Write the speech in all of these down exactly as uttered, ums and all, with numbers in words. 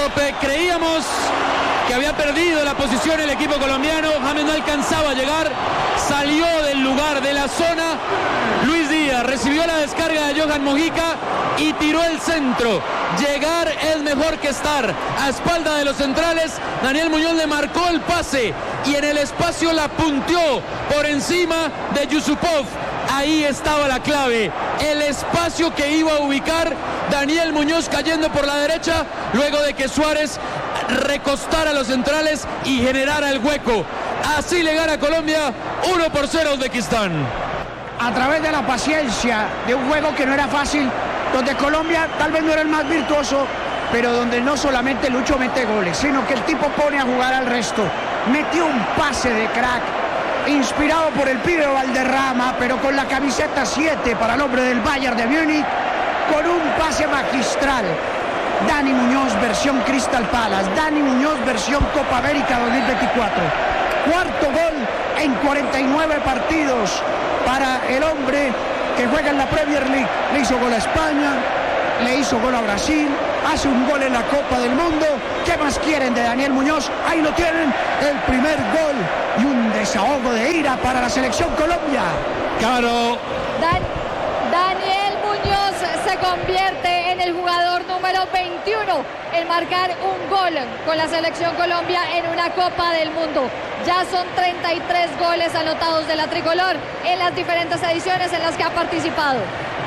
Profe, creíamos que había perdido la posición el equipo colombiano. James no alcanzaba a llegar, salió del lugar, de la zona. Luis Díaz recibió la descarga de Johan Mojica y tiró el centro. Llegar es mejor que estar. A espalda de los centrales, Daniel Muñoz le marcó el pase y en el espacio la punteó por encima de Yusupov. Ahí estaba la clave, el espacio que iba a ubicar Daniel Muñoz cayendo por la derecha, luego de que Suárez recostara a los centrales y generara el hueco. Así le gana Colombia uno por cero a Uzbekistán. A través de la paciencia de un juego que no era fácil, donde Colombia tal vez no era el más virtuoso, pero donde no solamente Lucho mete goles, sino que el tipo pone a jugar al resto. Metió un pase de crack, inspirado por el pibe Valderrama, pero con la camiseta siete para el hombre del Bayern de Múnich, con un pase magistral. Dani Muñoz versión Crystal Palace, Dani Muñoz versión Copa América dos mil veinticuatro. Cuarto gol en cuarenta y nueve partidos para el hombre que juega en la Premier League. Le hizo gol a España, le hizo gol a Brasil, hace un gol en la Copa del Mundo. ¿Qué más quieren de Daniel Muñoz? Ahí lo tienen, el primer gol y un desahogo de ira para la selección Colombia. Claro. Dan, Daniel Muñoz se convierte en el jugador número veintiuno en marcar un gol con la selección Colombia en una Copa del Mundo. Ya son treinta y tres goles anotados de la tricolor en las diferentes ediciones en las que ha participado.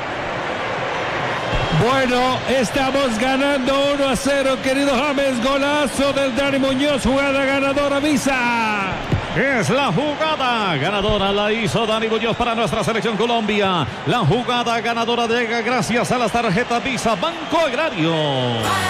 Bueno, estamos ganando uno a cero, querido James. Golazo del Dani Muñoz, jugada ganadora Visa. Es la jugada ganadora, la hizo Dani Muñoz para nuestra selección Colombia. La jugada ganadora llega gracias a las tarjetas Visa Banco Agrario.